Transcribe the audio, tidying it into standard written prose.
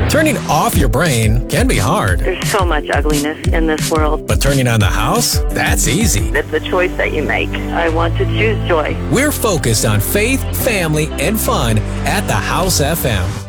Turning off your brain can be hard, There's so much ugliness in this world. but turning on the house? That's easy. It's the choice that you make. I want to choose joy. We're focused on faith, family, and fun at the House FM.